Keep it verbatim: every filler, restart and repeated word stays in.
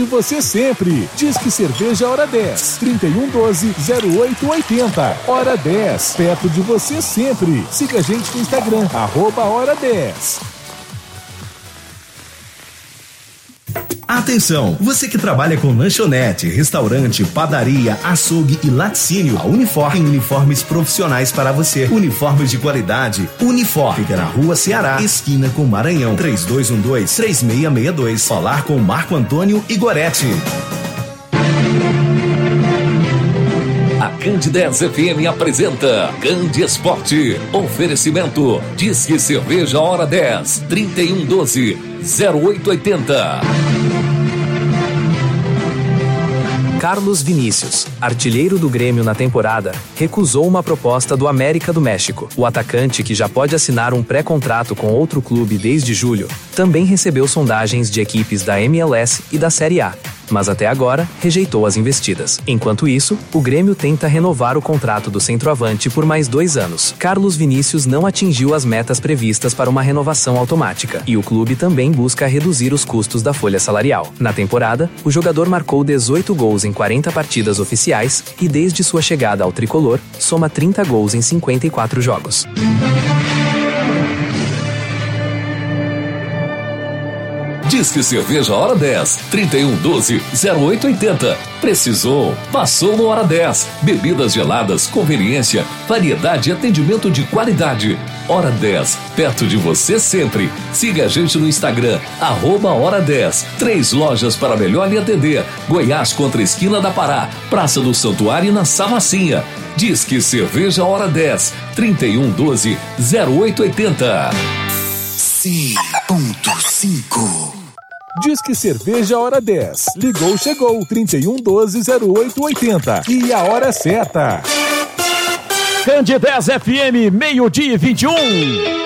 de você sempre. Disque Cerveja Hora dez, trinta e um doze, zero oito oitenta. Hora dez, perto de você sempre. Siga a gente no Instagram, arroba Hora dez. Atenção, você que trabalha com lanchonete, restaurante, padaria, açougue e laticínio, a Unifor tem uniformes profissionais para você. Uniformes de qualidade. Unifor fica na Rua Ceará, esquina com Maranhão, três dois um dois, três seis seis dois. Falar com Marco Antônio Igoretti. A Cand dez F M apresenta Cand Esporte. Oferecimento Disque Cerveja Hora dez, trinta e um doze, zero oito oitenta. Carlos Vinícius, artilheiro do Grêmio na temporada, recusou uma proposta do América do México. O atacante, que já pode assinar um pré-contrato com outro clube desde julho, também recebeu sondagens de equipes da M L S e da Série A, mas até agora rejeitou as investidas. Enquanto isso, o Grêmio tenta renovar o contrato do centroavante por mais dois anos. Carlos Vinícius não atingiu as metas previstas para uma renovação automática, e o clube também busca reduzir os custos da folha salarial. Na temporada, o jogador marcou dezoito gols em quarenta partidas oficiais e, desde sua chegada ao tricolor, soma trinta gols em cinquenta e quatro jogos. Disque Cerveja Hora dez, trinta e um doze, zero oito oitenta. Precisou? Passou no Hora dez. Bebidas geladas, conveniência, variedade e atendimento de qualidade. Hora dez, perto de você sempre. Siga a gente no Instagram, arroba Hora dez. Três lojas para melhor lhe atender. Goiás contra a esquina da Pará, Praça do Santuário e na Samacinha. Disque Cerveja Hora dez, trinta e um doze, zero oito oitenta. cem ponto cinco. Disque Cerveja Hora dez. Ligou, chegou. trinta e um doze, zero oito oitenta. E a hora certa. Cand dez F M, meio-dia e vinte e um.